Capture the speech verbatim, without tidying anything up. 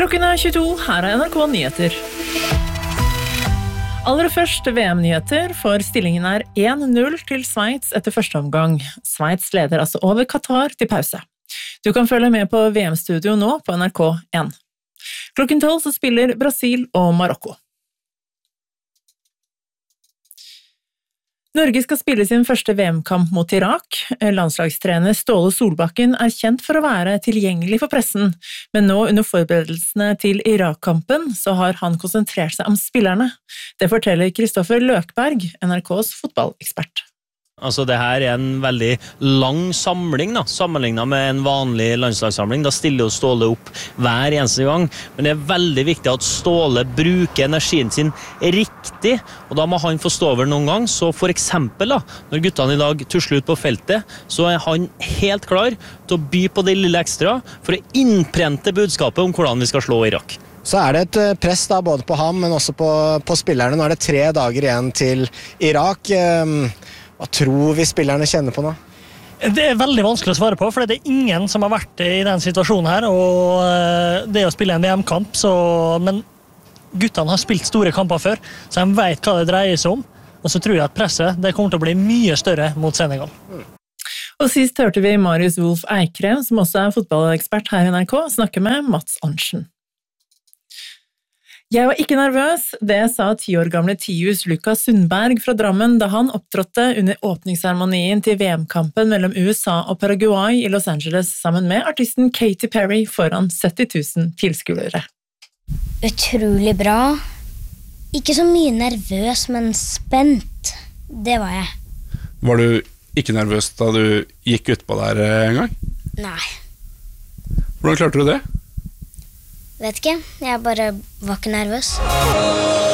Klokken er tjueto, her er N R K Nyheter. Aller først V M-nyheter, for stillingen er én null til Sveits etter første omgang. Sveits leder altså over Qatar til pause. Du kan følge med på V M-studio nå på N R K én. Klokken tolv så spiller Brasil og Marokko. Norge skal spille sin første V M-kamp mot Irak. Landslagstrener Ståle Solbakken er kjent for å være tilgjengelig for pressen, men nå under forberedelsene til Irak-kampen så har han konsentrert seg om spillerne. Det forteller Kristoffer Løkberg, N R K's fotballekspert. Altså det her er en veldig lang samling da, sammenlignet med en vanlig landslagssamling. Da stiller jo Ståle opp hver eneste gang, men det er veldig viktig at Ståle bruker energien sin riktig, og da må han få stå over noen gang. Så for eksempel da, når guttene i dag tusler ut på feltet, så er han helt klar til å by på det lille ekstra for å innprente budskapet om hvordan vi skal slå Irak. Så er det et press da, både på ham, men også på, på spillerne. Nå er det tre dager igjen til Irak. Hva tror vi spillerne kjenner på nå? Det er veldig vanskelig å svare på, for det er ingen som har vært i den situasjonen her, og det er å spille en V M-kamp, så, men guttene har spilt store kamper før, så de vet hva det dreier seg om, og så tror jeg at presset det kommer til å bli mye større mot Senegal. Og sist hørte vi Marius Wolf Eikrem, som også er fotballekspert her i N R K, snakke med Mats Arntzen. Jeg var ikke nervøs, det sa ti år gamle Tius Lukas Sundberg fra Drammen da han opptrådte under åpningsseremonien til V M-kampen mellom U S A og Paraguay i Los Angeles sammen med artisten Katy Perry foran sytti tusen tilskuere. Utrolig bra. Ikke så mye nervøs, men spent. Det var jeg. Var du ikke nervøs da du gikk ut på der en gang? Nei. Hvordan klarte du det? Vet ikke, jeg bare var ikke nervøs.